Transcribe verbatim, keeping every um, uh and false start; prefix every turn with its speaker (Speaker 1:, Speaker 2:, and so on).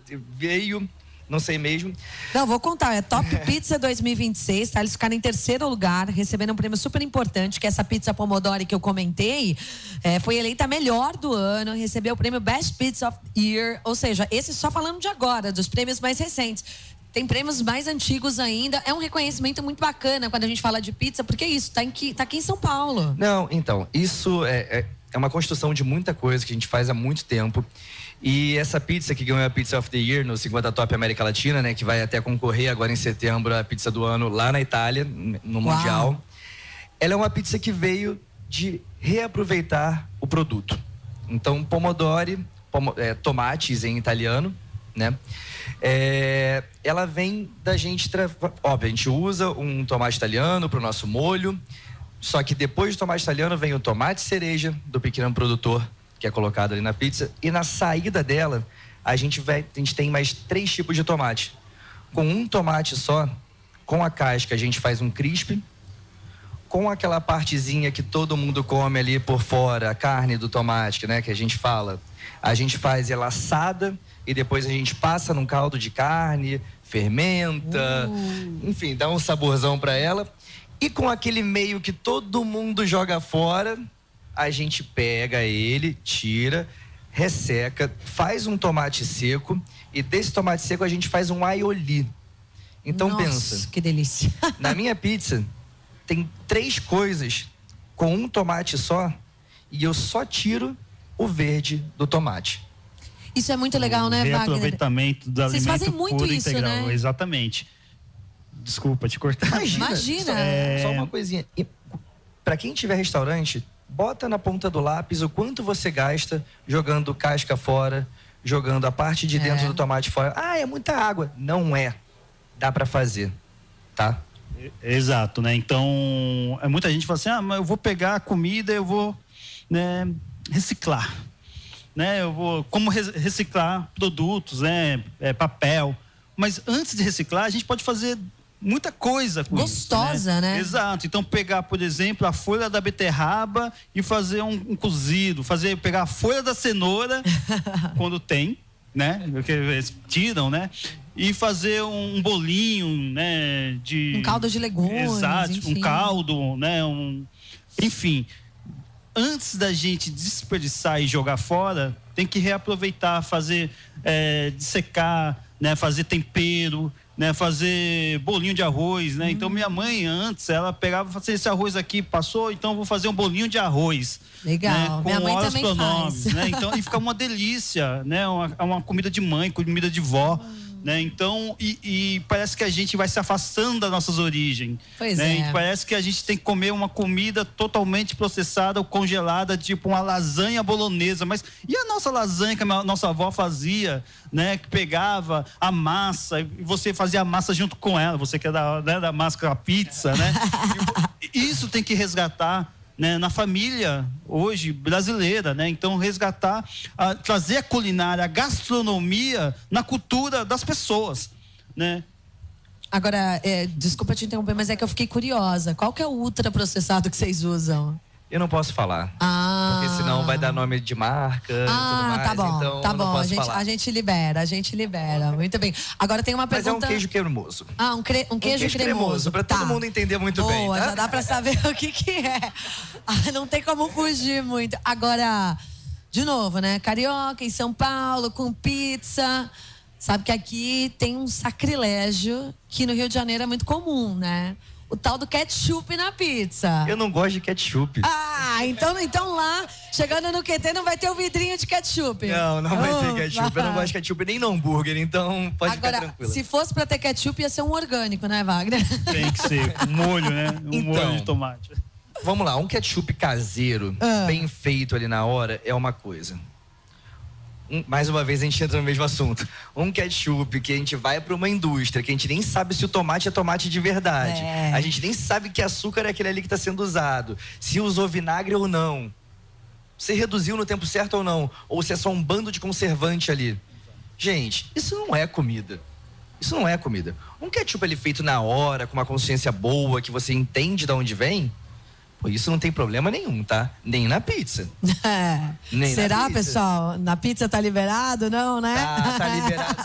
Speaker 1: veio... Não sei mesmo.
Speaker 2: Não, vou contar. É Top Pizza dois mil e vinte e seis, tá? Eles ficaram em terceiro lugar, recebendo um prêmio super importante, que é essa pizza Pomodori que eu comentei. É, foi eleita a melhor do ano, recebeu o prêmio Best Pizza of the Year. Ou seja, esse só falando de agora, dos prêmios mais recentes. Tem prêmios mais antigos ainda. É um reconhecimento muito bacana quando a gente fala de pizza, porque é isso, tá, em, tá aqui em São Paulo.
Speaker 1: Não, então, isso é, é, é uma construção de muita coisa que a gente faz há muito tempo. E essa pizza que ganhou a Pizza of the Year no cinquenta Top América Latina, né? Que vai até concorrer agora em setembro a pizza do ano lá na Itália, no
Speaker 2: Uau.
Speaker 1: Mundial. Ela é uma pizza que veio de reaproveitar o produto. Então, pomodori, pom é, tomates em italiano, né? É, ela vem da gente... Tra... Óbvio, a gente usa um tomate italiano para o nosso molho, só que depois do tomate italiano vem o tomate cereja do pequeno produtor, que é colocado ali na pizza, e na saída dela a gente, vai, a gente tem mais três tipos de tomate. Com um tomate só, com a casca a gente faz um crisp, com aquela partezinha que todo mundo come ali por fora, a carne do tomate, né, que a gente fala, a gente faz ela assada e depois a gente passa num caldo de carne, fermenta, uh. enfim, dá um saborzão para ela. E com aquele meio que todo mundo joga fora, a gente pega ele, tira, resseca, faz um tomate seco e desse tomate seco a gente faz um aioli. Então
Speaker 2: Nossa,
Speaker 1: pensa.
Speaker 2: Que delícia.
Speaker 1: Na minha pizza tem três coisas com um tomate só e eu só tiro o verde do tomate.
Speaker 2: Isso é muito legal,
Speaker 3: o
Speaker 2: né, Wagner?
Speaker 3: Reaproveitamento do
Speaker 2: Vocês
Speaker 3: alimento
Speaker 2: fazem muito
Speaker 3: puro
Speaker 2: isso,
Speaker 3: integral.
Speaker 2: né?
Speaker 3: Exatamente. Desculpa te cortar.
Speaker 1: Imagina.
Speaker 2: Imagina.
Speaker 1: Só,
Speaker 3: É...
Speaker 1: só uma coisinha. E, pra quem tiver restaurante, bota na ponta do lápis o quanto você gasta jogando casca fora, jogando a parte de dentro
Speaker 2: É.
Speaker 1: do tomate fora. Ah, é muita água. Não é. Dá pra fazer, tá?
Speaker 3: Exato, né? Então, é muita gente fala assim, ah, mas eu vou pegar a comida, eu vou, né, reciclar, né? Eu vou, como re- reciclar produtos, né? É, papel. Mas antes de reciclar, a gente pode fazer muita coisa com
Speaker 2: Gostosa,
Speaker 3: isso, né?
Speaker 2: né?
Speaker 3: Exato. Então, pegar, por exemplo, a folha da beterraba e fazer um, um cozido, fazer, pegar a folha da cenoura, quando tem, né? Porque eles tiram, né? E fazer um bolinho, né? De...
Speaker 2: Um caldo de legumes,
Speaker 3: Exato,
Speaker 2: enfim.
Speaker 3: um caldo, né? Um... Enfim, antes da gente desperdiçar e jogar fora, tem que reaproveitar, fazer, é, dissecar, né? Fazer tempero, né? Fazer bolinho de arroz, né? Hum. Então, minha mãe, antes, ela pegava, fazia esse arroz aqui, passou, então eu vou fazer um bolinho de arroz.
Speaker 2: Legal,
Speaker 3: né? Com
Speaker 2: minha mãe
Speaker 3: horas
Speaker 2: também
Speaker 3: pronomes,
Speaker 2: faz.
Speaker 3: né? Então, e fica uma delícia, né? Uma, uma comida de mãe, comida de vó. Hum. Né? Então, e, e parece que a gente vai se afastando das nossas origens.
Speaker 2: Pois
Speaker 3: né?
Speaker 2: é.
Speaker 3: E parece que a gente tem que comer uma comida totalmente processada ou congelada, tipo uma lasanha bolonesa. Mas e a nossa lasanha que a nossa avó fazia, né? Que pegava a massa e você fazia a massa junto com ela. Você que é da, né, da massa com a pizza, né? Isso tem que resgatar. Né, na família hoje brasileira, né? Então resgatar, a, trazer a culinária, a gastronomia na cultura das pessoas, né?
Speaker 2: Agora, é, desculpa te interromper, mas é que eu fiquei curiosa. Qual que é o ultraprocessado que vocês usam?
Speaker 1: Eu não posso falar.
Speaker 2: Ah.
Speaker 1: Porque senão vai dar nome de marca e
Speaker 2: Ah,
Speaker 1: tudo mais.
Speaker 2: tá bom,
Speaker 1: então
Speaker 2: tá
Speaker 1: eu não
Speaker 2: bom.
Speaker 1: posso
Speaker 2: A gente,
Speaker 1: falar.
Speaker 2: a gente libera, a gente libera. Muito bem. Agora tem uma
Speaker 1: Mas
Speaker 2: pergunta.
Speaker 1: é um queijo cremoso.
Speaker 2: Ah, um, cre... um queijo,
Speaker 1: um queijo
Speaker 2: cremoso.
Speaker 1: cremoso, pra
Speaker 2: tá.
Speaker 1: todo mundo entender muito
Speaker 2: Boa,
Speaker 1: bem, tá?
Speaker 2: já dá pra saber o que que é. Ah, não tem como fugir muito. Agora, de novo, né? Carioca, em São Paulo, com pizza. Sabe que aqui tem um sacrilégio que no Rio de Janeiro é muito comum, né? O tal do ketchup na pizza.
Speaker 1: Eu não gosto de ketchup.
Speaker 2: Ah, então, então lá, chegando no Q T, não vai ter o vidrinho de ketchup.
Speaker 1: Não, não vai ter
Speaker 2: Oh,
Speaker 1: ketchup. Eu não gosto de ketchup nem no hambúrguer, então pode
Speaker 2: Agora,
Speaker 1: ficar tranquilo.
Speaker 2: se fosse pra ter ketchup, ia ser um orgânico, né, Wagner?
Speaker 3: Tem que ser um molho, né? Um
Speaker 1: Então,
Speaker 3: molho de tomate.
Speaker 1: Vamos lá, um ketchup caseiro,
Speaker 2: Ah.
Speaker 1: bem feito ali na hora, é uma coisa. Um, mais uma vez a gente entra no mesmo assunto. Um ketchup que a gente vai para uma indústria, que a gente nem sabe se o tomate é tomate de verdade.
Speaker 2: É.
Speaker 1: A gente nem sabe que açúcar é aquele ali que está sendo usado. Se usou vinagre ou não. Se reduziu no tempo certo ou não. Ou se é só um bando de conservante ali. Gente, isso não é comida. Isso não é comida. Um ketchup ali feito na hora, com uma consciência boa, que você entende de onde vem, pô, isso não tem problema nenhum, tá? Nem na pizza.
Speaker 2: É.
Speaker 1: Nem na
Speaker 2: Será,
Speaker 1: pizza.
Speaker 2: pessoal? Na pizza tá liberado? Não, né?
Speaker 1: Tá, tá liberado.